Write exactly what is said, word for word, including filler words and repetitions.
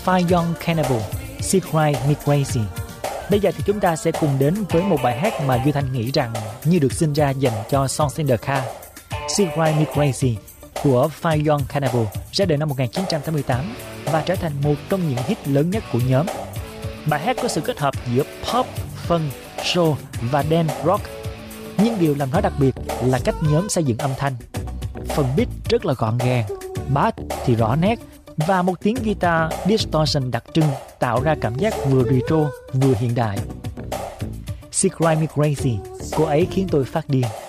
Fire Young Cannibal, She Drive Me Crazy. Bây giờ thì chúng ta sẽ cùng đến với một bài hát mà Duy Thanh nghĩ rằng như được sinh ra dành cho Songs in the Car. She Drive Me Crazy của Fire Young Cannibal ra đời năm một nghìn chín trăm tám mươi tám và trở thành một trong những hit lớn nhất của nhóm. Bài hát có sự kết hợp giữa pop, funk, soul và dance rock. Nhưng điều làm nó đặc biệt là cách nhóm xây dựng âm thanh. Phần beat rất là gọn gàng, bass thì rõ nét và một tiếng guitar distortion đặc trưng tạo ra cảm giác vừa retro vừa hiện đại. She Drive Me Crazy, cô ấy khiến tôi phát điên.